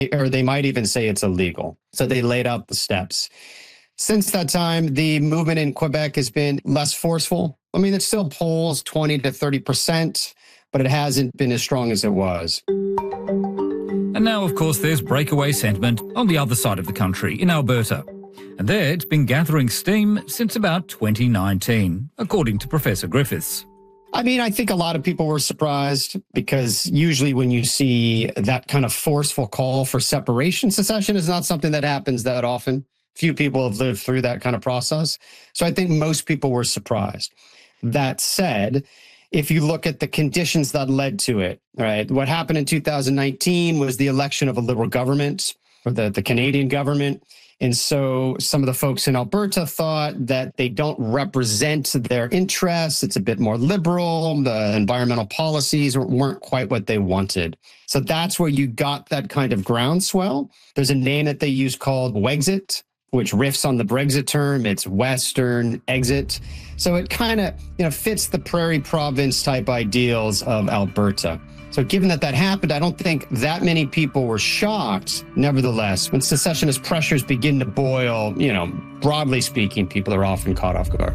or they might even say it's illegal. So they laid out the steps. Since that time, the movement in Quebec has been less forceful. I mean, it still polls 20 to 30%, but it hasn't been as strong as it was. And now, of course, there's breakaway sentiment on the other side of the country, in Alberta. And there it's been gathering steam since about 2019, according to Professor Griffiths. I mean, I think a lot of people were surprised because usually when you see that kind of forceful call for separation, secession is not something that happens that often. Few people have lived through that kind of process. So I think most people were surprised. That said, if you look at the conditions that led to it, right, what happened in 2019 was the election of a Liberal government, or the Canadian government. And so some of the folks in Alberta thought that they don't represent their interests. It's a bit more liberal. The environmental policies weren't quite what they wanted. So that's where you got that kind of groundswell. There's a name that they use called Wexit, which riffs on the Brexit term. It's Western exit. So it kind of, fits the prairie province type ideals of Alberta. So given that happened, I don't think that many people were shocked. Nevertheless, when secessionist pressures begin to boil, broadly speaking, people are often caught off guard.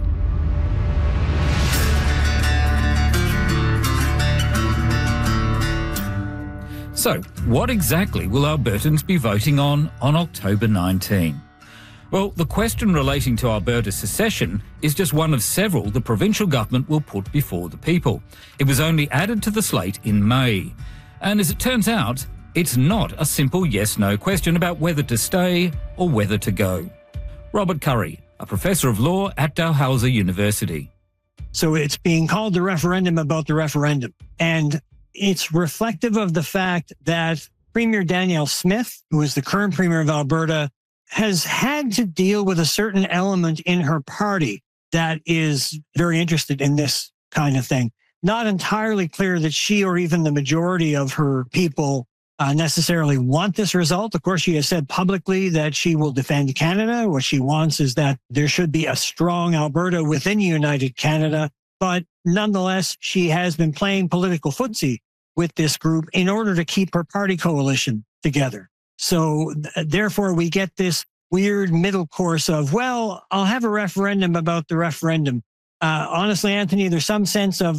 So, what exactly will Albertans be voting on October 19? Well, the question relating to Alberta's secession is just one of several the provincial government will put before the people. It was only added to the slate in May. And as it turns out, it's not a simple yes-no question about whether to stay or whether to go. Robert Currie, a professor of law at Dalhousie University. So it's being called the referendum about the referendum. And it's reflective of the fact that Premier Danielle Smith, who is the current Premier of Alberta, has had to deal with a certain element in her party that is very interested in this kind of thing. Not entirely clear that she or even the majority of her people necessarily want this result. Of course, she has said publicly that she will defend Canada. What she wants is that there should be a strong Alberta within United Canada. But nonetheless, she has been playing political footsie with this group in order to keep her party coalition together. So therefore, we get this weird middle course of, well, I'll have a referendum about the referendum. Honestly, Anthony, there's some sense of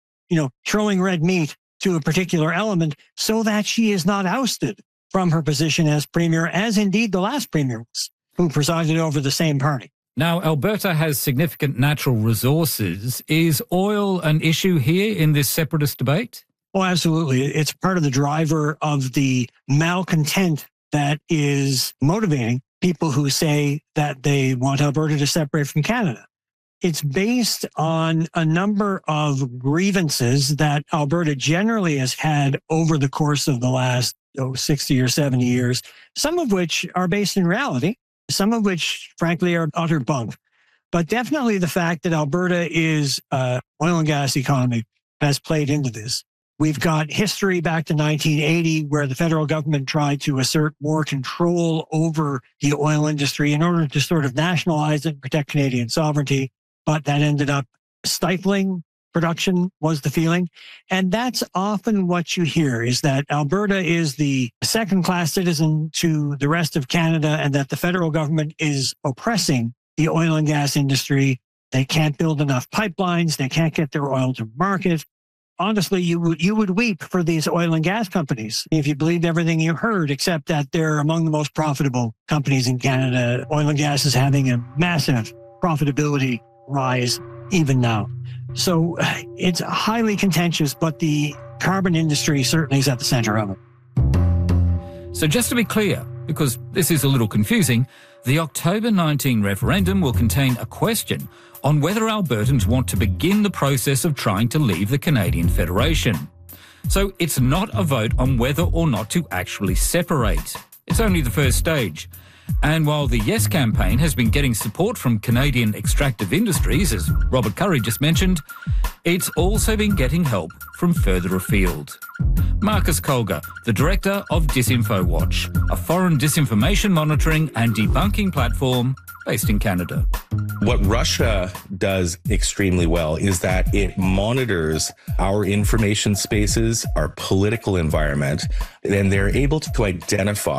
throwing red meat to a particular element so that she is not ousted from her position as premier, as indeed the last premier was, who presided over the same party. Now, Alberta has significant natural resources. Is oil an issue here in this separatist debate? Oh, absolutely. It's part of the driver of the malcontent that is motivating people who say that they want Alberta to separate from Canada. It's based on a number of grievances that Alberta generally has had over the course of the last 60 or 70 years, some of which are based in reality, some of which, frankly, are utter bunk. But definitely the fact that Alberta is an oil and gas economy has played into this. We've got history back to 1980 where the federal government tried to assert more control over the oil industry in order to sort of nationalize it and protect Canadian sovereignty. But that ended up stifling production, was the feeling. And that's often what you hear, is that Alberta is the second-class citizen to the rest of Canada and that the federal government is oppressing the oil and gas industry. They can't build enough pipelines. They can't get their oil to market. Honestly, you would weep for these oil and gas companies if you believed everything you heard, except that they're among the most profitable companies in Canada. Oil and gas is having a massive profitability rise even now. So it's highly contentious, but the carbon industry certainly is at the center of it. So just to be clear, because this is a little confusing, the October 19 referendum will contain a question on whether Albertans want to begin the process of trying to leave the Canadian Federation. So it's not a vote on whether or not to actually separate. It's only the first stage. And while the Yes campaign has been getting support from Canadian extractive industries, as Robert Currie just mentioned, it's also been getting help from further afield. Marcus Colger, the director of DisinfoWatch, a foreign disinformation monitoring and debunking platform based in Canada. What Russia does extremely well is that it monitors our information spaces, our political environment, and they're able to identify